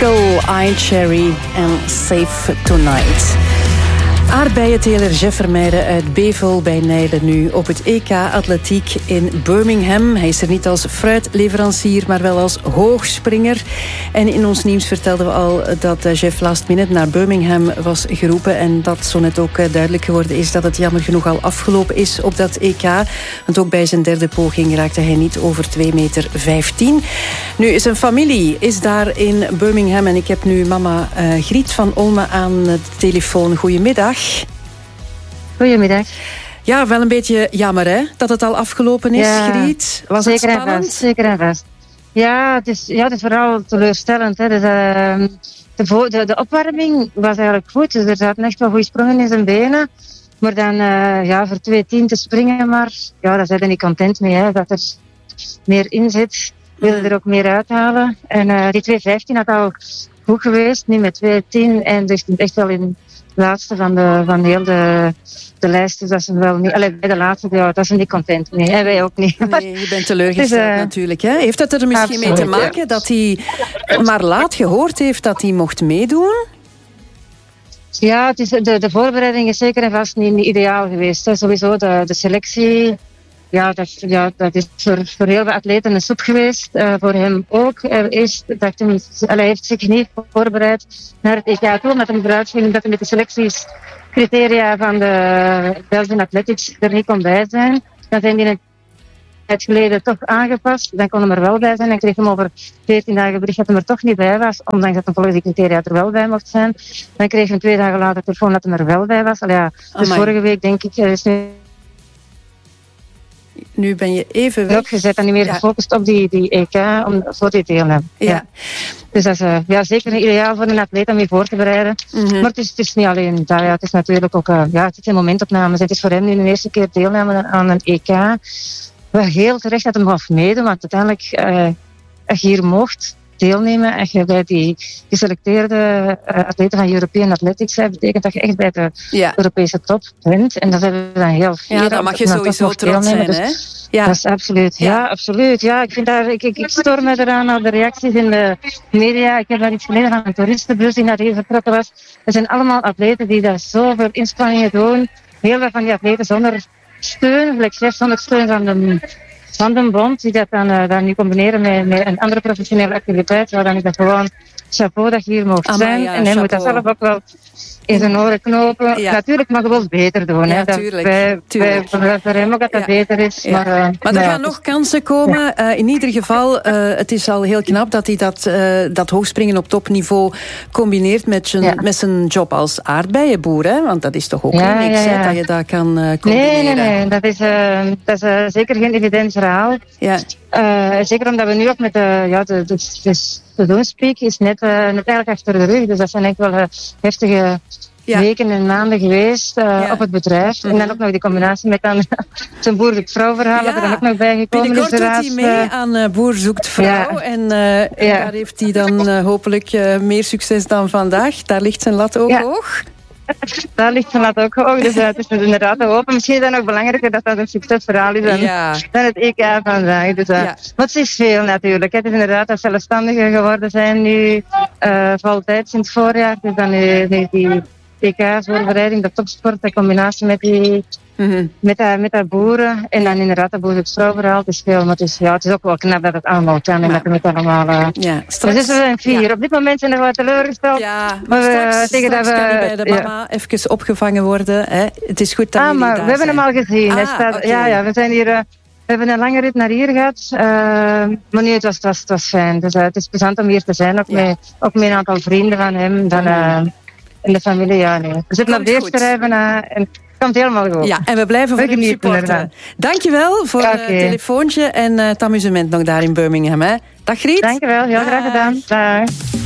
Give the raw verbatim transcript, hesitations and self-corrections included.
Michael, I Cherry en Safe Tonight. Aardbeienteler Jeff Vermeijden uit Bevel bij Nijlen nu op het E K Atletiek in Birmingham. Hij is er niet als fruitleverancier, maar wel als hoogspringer. En in ons nieuws vertelden we al dat Jeff last minute naar Birmingham was geroepen. En dat zo net ook duidelijk geworden is dat het jammer genoeg al afgelopen is op dat E K. Want ook bij zijn derde poging raakte hij niet over twee meter vijftien. Nu, zijn familie is daar in Birmingham. En ik heb nu mama uh, Griet van Olme aan de telefoon. Goedemiddag. Goedemiddag. Ja, wel een beetje jammer hè, dat het al afgelopen is, ja, Griet. Was zeker het spannend? En vast, zeker en vast. Ja, het is, ja, het is vooral teleurstellend. Hè. Dus, uh, de, de, de opwarming was eigenlijk goed. Dus er zaten echt wel goede sprongen in zijn benen. Maar dan uh, ja, voor twee tien te springen maar, ja, daar zijn we niet content mee. Hè, dat er meer in zit. We willen er ook meer uithalen. En uh, die twee vijftien had al goed geweest. Nu met twee tien en dus echt wel in laatste van de, van heel de, de lijst. Dus dat is wel niet... Allee, bij de laatste, ja, dat is niet content mee. En wij ook niet. Nee, je bent teleurgesteld dus, uh, natuurlijk. Hè? Heeft dat er misschien absoluut mee te maken ja. dat hij maar laat gehoord heeft dat hij mocht meedoen? Ja, het is, de, de voorbereiding is zeker en vast niet, niet ideaal geweest. Hè. Sowieso de, de selectie... Ja, dat, ja, dat is voor, voor heel veel atleten een soep geweest. Uh, voor hem ook. Uh, eerst dacht hij, hij heeft zich niet voorbereid naar het E K toe, omdat hij eruit ging dat hij met de selectiescriteria van de Belgian Athletics er niet kon bij zijn. Dan zijn die een tijd geleden toch aangepast. Dan kon hij er wel bij zijn. Dan kreeg hij over veertien dagen bericht dat hij er toch niet bij was, ondanks dat hij volgens die criteria er wel bij mocht zijn. Dan kreeg hij twee dagen later telefoon dat hij er wel bij was. Allee, ja, dus Amai. vorige week denk ik... is nu Nu ben je even weg. Opgezet en niet meer ja. gefocust op die, die E K om, voor die deelname. Ja. Ja. Dus dat is uh, ja, zeker ideaal voor een atleet om je voor te bereiden. Mm-hmm. Maar het is, het is niet alleen dat. Ja, het is natuurlijk ook uh, ja, het is een momentopnames. Het is voor hem nu de eerste keer deelnemen aan een E K. Wel heel terecht dat hij mocht meedoen, want uiteindelijk uh, als je hier mocht deelnemen en je bij die geselecteerde uh, atleten van European Athletics hebt, betekent dat je echt bij de ja. Europese top bent. En dat hebben we dan heel veel. Ja, daar mag je sowieso trots zijn, dus, hè? Ja. Dat is absoluut. Ja, ja absoluut. Ja, ik, vind daar, ik, ik, ik stoor me eraan al de reacties in de media. Ik heb daar iets geleden van een toeristenbus die naar hier vertrokken was. Er zijn allemaal atleten die daar zoveel inspanningen doen. Heel veel van die atleten zonder steun, gelijk zelfs zonder steun van de van de bond, die dat dan, uh, dan nu combineren met, met een andere professionele activiteit, ja, dan is dat gewoon chapeau dat je hier mocht Amai, zijn. Ja, en hij moet dat zelf ook wel in zijn oren knopen. Ja. Natuurlijk mag je wel beter doen. Ja, hè. Dat tuurlijk, wij, tuurlijk. Wij, voor hem ook dat dat ja. beter is. Ja. Maar, uh, maar er ja, gaan nog kansen komen. Ja. Uh, in ieder geval, uh, het is al heel knap dat hij dat, uh, dat hoogspringen op topniveau combineert met zijn, ja. met zijn job als aardbeienboer. Hè? Want dat is toch ook ja, niks, ja, ja. Hè, dat je dat kan uh, combineren. Nee, nee, nee. Dat is, uh, dat is uh, zeker geen evident verhaal. Ja. Uh, zeker omdat we nu ook met de, ja, de, de, de, de Doonspeak is net, uh, net eigenlijk achter de rug. Dus dat zijn echt wel uh, heftige ja. weken en maanden geweest uh, ja. op het bedrijf. Mm-hmm. En dan ook nog die combinatie met dan zijn boer-zoekt-vrouw-verhaal. Ja. Dat er dan ook nog bij gekomen is. Binnenkort doet hij mee aan uh, Boer Zoekt Vrouw. Ja. En, uh, en ja. daar heeft hij dan uh, hopelijk uh, meer succes dan vandaag. Daar ligt zijn lat ook ja. hoog. Daar ligt zijn lat ook hoog, dus uh, het is inderdaad te hopen. Misschien is dat nog belangrijker dat dat een succesverhaal is dan, ja. dan het E K vandaag. Dus, uh, ja. Maar het is veel natuurlijk. Het is inderdaad dat zelfstandigen geworden zijn nu uh, voltijds sinds voorjaar. Dus dan uh, die, die E K-voorbereiding, de topsport, de combinatie met die... Mm-hmm. Met, dat, met dat boeren en dan inderdaad dat boer-zoekt-vrouw-verhaal. Het is veel, maar het is, ja, het is ook wel knap dat het allemaal kan en dat we het allemaal... Uh, ja, straks, dus we zijn vier. Ja. Op dit moment zijn we wat teleurgesteld. Ja, maar, maar straks, we, straks dat we, kan hij bij de mama ja. even opgevangen worden. Hè? Het is goed dat ah, jullie maar daar we hebben zijn. hem al gezien. Ah, staat, okay. ja, ja, we zijn hier... Uh, we hebben een lange rit naar hier gehad, uh, maar nee, het was, het was, het was fijn. Dus, uh, het is plezant om hier te zijn, ook, ja. met, ook met een aantal vrienden van hem. Dan, uh, in de familie, ja, nee. We zitten op de eerste rij bijna en het komt helemaal goed. Ja, en we blijven voor u supporten. Dankjewel voor het okay. uh, telefoontje en uh, het amusement nog daar in Birmingham. Hè. Dag Griet. Dankjewel, heel Dag. graag gedaan. Dag.